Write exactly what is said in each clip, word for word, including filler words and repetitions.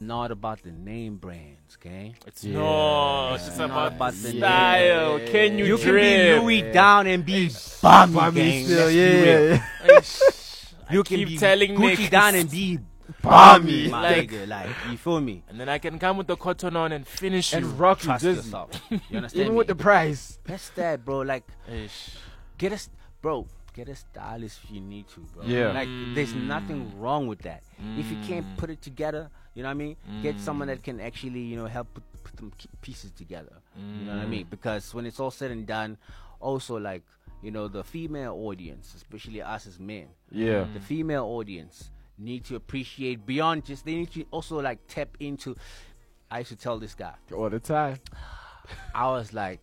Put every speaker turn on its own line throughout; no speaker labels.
not about the name brands, okay?
It's
Yeah.
no, it's
It's
just
not
about,
about
the
the
style.
name.
Can you,
You can
drip?
be Louis down and be bummy,
Bummy
gang.
still,
Let's
yeah,
be real.
yeah.
You
I
can
keep
be
telling
Gucci
Nick.
down and be
Bummy.
my
Like-
nigga, like, you feel me?
And then I can come with the cotton on and finish you.
And rock you,
Trust
just
yourself. You understand
even
me?
with the price.
That's that, bro. Like,
Ish.
get us, bro. Get a stylist if you need to, bro.
Yeah.
Like, there's nothing wrong with that. If you can't
Mm.
put it together, you know what I mean? Get someone that can actually, you know, help put, put them ki- pieces together. You know what I
Mm.
mean? Because when it's all said and done, also like, you know, the female audience, especially us as men,
Yeah.
the female audience need to appreciate beyond just. They need to also like tap into. I used to tell this guy.
All the time.
I was like,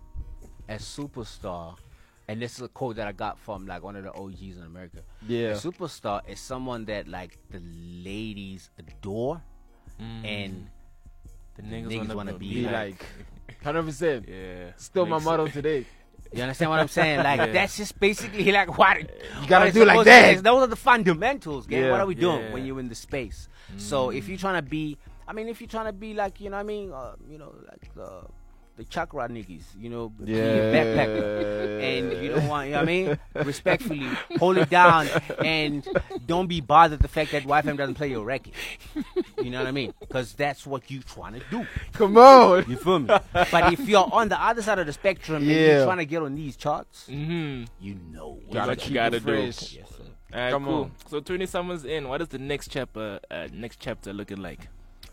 a superstar, and this is a quote that I got from like one of the O Gs in America.
Yeah.
A superstar is someone that like the ladies adore, and
The
the
niggas,
niggas
wanna,
wanna
be,
be
Be
like,
like, one hundred percent.
yeah.
Still my
Makes
motto
sense.
today.
you understand what I'm saying? Like
Yeah.
that's just basically like what
You gotta
what it's
do like
supposed to
that.
be. Those are the fundamentals, gang.
Yeah.
What are we doing
Yeah.
when you're in the space? So if you're trying to be, I mean, if you're trying to be like, you know what I mean, uh, you know, like uh, the chakra niggas, you know, be a
Yeah.
backpacker, and you don't want, you know what I mean, respectfully hold it down, and don't be bothered the fact that Y F M doesn't play your record. You know what I mean? Because that's what you trying to do.
Come on.
You feel me? But if you're on the other side of the spectrum and
Yeah.
you're trying to get on these charts,
Mm-hmm.
you know what
Gotta
What
keep
you gotta
it
do.
fresh.
Yes, sir.
Alright,
Come
cool.
on.
So twenty summers in, what is the next chapter? Uh, next chapter looking like?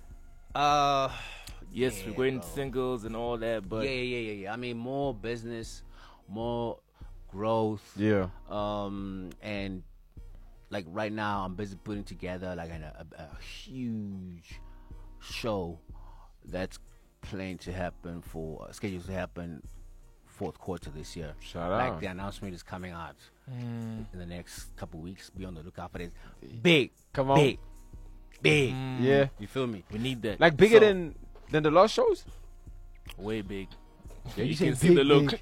Uh,
Yes,
Yeah,
we're going
bro.
singles and all that, but
yeah, yeah, yeah, yeah. I mean, more business, more growth.
Yeah.
Um, and like right now, I'm busy putting together like a, a, a huge show that's planned to happen for uh, scheduled to happen fourth quarter this year.
Shout
Like
out.
the announcement is coming out
Mm.
in the next couple weeks. Be on the lookout for this. Big,
Come on.
big, big.
Mm.
Yeah.
You feel me?
we need that.
Like bigger
So-
than than the last shows?
Way big.
Yeah,
you,
you
can
say
see the
big,
look.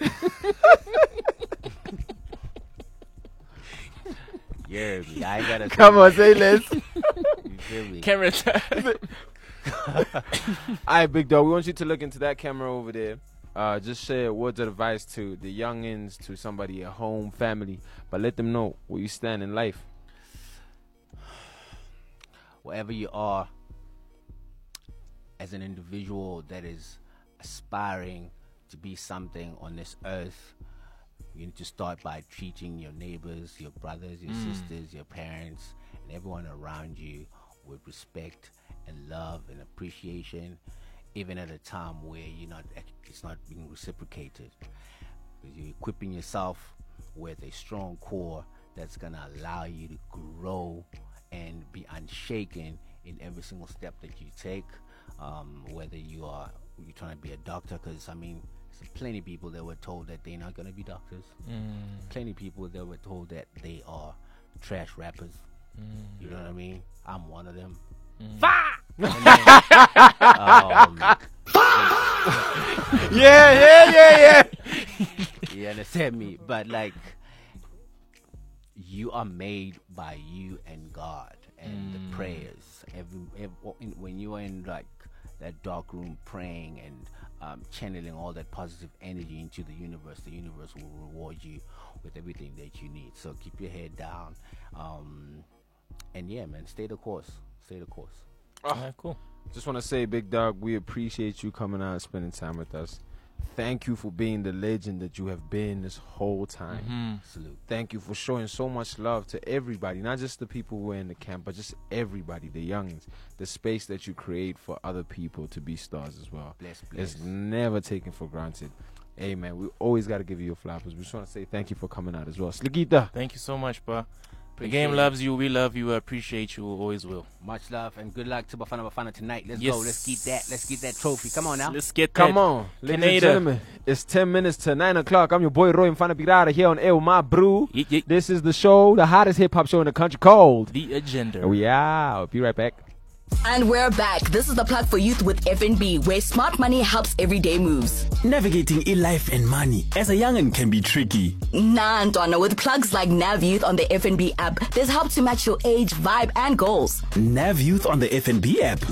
Yeah, me. I ain't gotta
Come on, say less.
You feel me?
Camera time.
Alright, big dog. We want you to look into that camera over there. Uh, just share words of advice to the youngins, to somebody at home, family, but let them know where you stand in life.
Wherever you are, as an individual that is aspiring to be something on this earth, you need to start by treating your neighbors, your brothers, your sisters, your parents, and everyone around you with respect and love and appreciation, even at a time where you're not, it's not being reciprocated. Because you're equipping yourself with a strong core that's gonna allow you to grow and be unshaken in every single step that you take. Um, whether you are you're trying to be a doctor, because I mean, there's plenty of people that were told that they're not gonna be doctors. Plenty of people that were told that they are trash rappers. You know what I mean? I'm one of them. Fuck! And then, um,
Yeah, yeah, yeah, yeah.
you understand me? But like, you are made by you and God and the prayers. Every, every when you are in like that dark room praying and um, channeling all that positive energy into the universe, the universe will reward you with everything that you need. So keep your head down, um, and yeah, man, stay the course. Stay the course.
Alright, cool.
Just want to say, big dog, we appreciate you coming out and spending time with us. Thank you for being the legend that you have been this whole time.
Mm-hmm.
Salute.
Thank you for showing so much love to everybody, not just the people who are in the camp, but just everybody, the youngins, the space that you create for other people to be stars as well.
Bless, bless.
It's never taken for granted. Hey, man, we always got to give you your flowers. We just want to say thank you for coming out as well. Sligita.
Thank you so much, bro. The
Appreciate
game
it.
loves you. We love you. I appreciate you. Always will.
Much love and good luck to Bafana Bafana tonight. Let's
Yes.
go. Let's get that. Let's get that trophy. Come on now.
Let's get
Come
that.
on, ladies and
Canada.
gentlemen. It's ten minutes to nine o'clock. I'm your boy Roy Mfana Pirata here on Air with my brew.
Yeet, yeet.
This is the show, the hottest hip hop show in the country called.
The agenda.
And we out. Be right back.
And we're back. This is the plug for youth with F N B, where smart money helps everyday moves.
Navigating e-life and money as a youngin can be tricky.
Nah, Donna, with plugs like Nav Youth on the F N B app, there's help to match your age, vibe, and goals.
Nav Youth on the F N B app